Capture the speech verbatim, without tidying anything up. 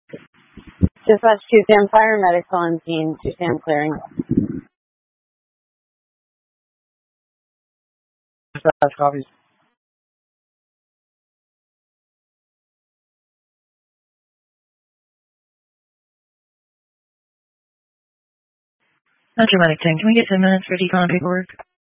Dispatch two Sam Fire Medics on scene to Sam Clearing. Dispatch copies. Metro Medic ten, can we get ten minutes for decon paperwork?